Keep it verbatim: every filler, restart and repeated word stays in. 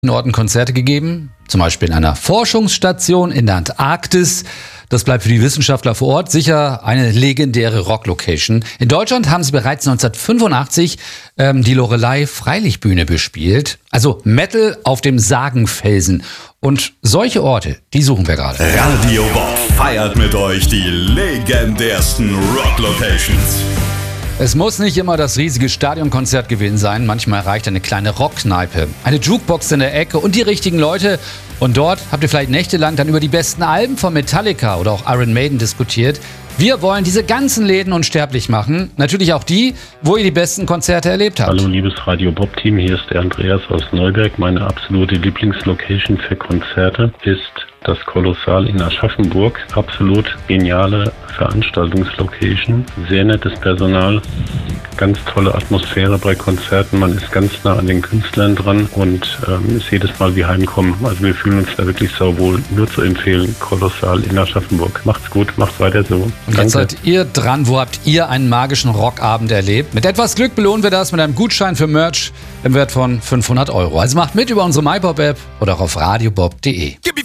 Orten Konzerte gegeben, zum Beispiel in einer Forschungsstation in der Antarktis. Das bleibt für die Wissenschaftler vor Ort sicher eine legendäre Rocklocation. In Deutschland haben sie bereits neunzehnhundertfünfundachtzig ähm, die Loreley-Freilichtbühne bespielt. Also Metal auf dem Sagenfelsen. Und solche Orte, die suchen wir gerade. Radio Bob feiert mit euch die legendärsten Rocklocations. Es muss nicht immer das riesige Stadionkonzert gewesen sein. Manchmal reicht eine kleine Rockkneipe, eine Jukebox in der Ecke und die richtigen Leute. Und dort habt ihr vielleicht nächtelang dann über die besten Alben von Metallica oder auch Iron Maiden diskutiert. Wir wollen diese ganzen Läden unsterblich machen. Natürlich auch die, wo ihr die besten Konzerte erlebt habt. Hallo liebes Radio Bob Team, hier ist der Andreas aus Neuberg. Meine absolute Lieblingslocation für Konzerte ist das Kolossal in Aschaffenburg. Absolut geniale Veranstaltungslocation, sehr nettes Personal, ganz tolle Atmosphäre bei Konzerten. Man ist ganz nah an den Künstlern dran und ähm, ist jedes Mal wie heimkommen. Also wir fühlen uns da wirklich sauwohl. Nur zu empfehlen, Kolossal in Aschaffenburg. Macht's gut, macht weiter so. Und Danke. jetzt seid ihr dran. Wo habt ihr einen magischen Rockabend erlebt? Mit etwas Glück belohnen wir das mit einem Gutschein für Merch im Wert von fünfhundert Euro. Also macht mit über unsere MyBob-App oder auch auf radiobob punkt de.